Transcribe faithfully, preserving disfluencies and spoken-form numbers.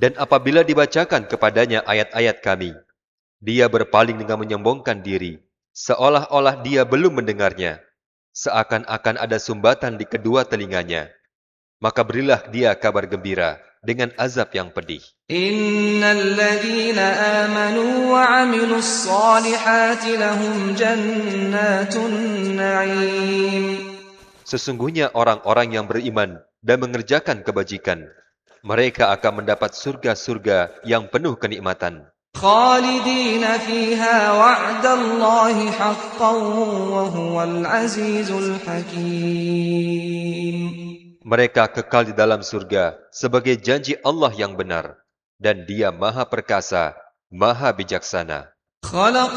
Dan apabila dibacakan kepadanya ayat-ayat kami, dia berpaling dengan menyombongkan diri, seolah-olah dia belum mendengarnya, seakan-akan ada sumbatan di kedua telinganya. Maka berilah dia kabar gembira dengan azab yang pedih. Innal ladzina amanu wa 'amilus solihati lahum jannatun na'im. Sesungguhnya orang-orang yang beriman dan mengerjakan kebajikan, mereka akan mendapat surga-surga yang penuh kenikmatan. Khalidina fiha wa'dallahi haqqan wa huwal azizul hakim. Mereka kekal di dalam surga sebagai janji Allah yang benar, dan Dia Maha Perkasa, Maha Bijaksana.